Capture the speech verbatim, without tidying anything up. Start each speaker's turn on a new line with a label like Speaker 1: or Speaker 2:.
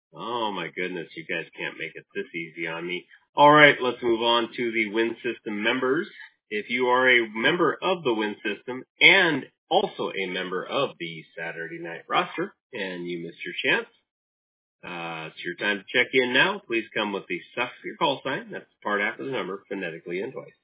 Speaker 1: Oh my goodness, you guys can't make it this easy on me. All right, let's move on to the Win System members. If you are a member of the Win System and also a member of the Saturday Night roster and you missed your chance, uh, it's your time to check in now. Please come with the sucks your call sign. That's the part after the number, phonetically and twice.